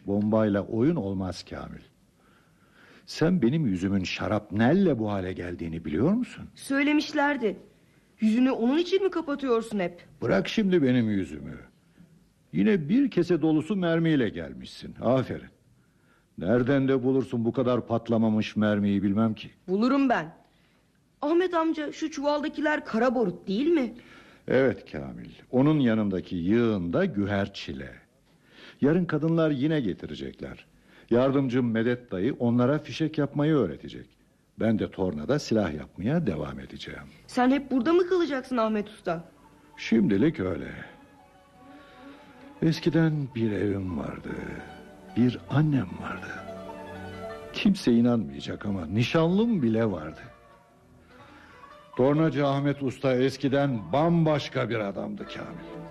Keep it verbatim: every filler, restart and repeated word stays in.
patlamış bombayla oyun olmaz Kamil. Sen benim yüzümün şarapnelle bu hale geldiğini biliyor musun? Söylemişlerdi. Yüzünü onun için mi kapatıyorsun hep? Bırak şimdi benim yüzümü. Yine bir kese dolusu mermiyle gelmişsin. Aferin. Nereden de bulursun bu kadar patlamamış mermiyi bilmem ki. Bulurum ben. Ahmet amca, şu çuvaldakiler kara barut değil mi? Evet Kamil. Onun yanındaki yığında güherçile. Yarın kadınlar yine getirecekler. Yardımcım Medet dayı onlara fişek yapmayı öğretecek. Ben de tornada silah yapmaya devam edeceğim. Sen hep burada mı kalacaksın Ahmet Usta? Şimdilik öyle. Eskiden bir evim vardı. Bir annem vardı. Kimse inanmayacak ama nişanlım bile vardı. Tornacı Ahmet Usta eskiden bambaşka bir adamdı Kamil.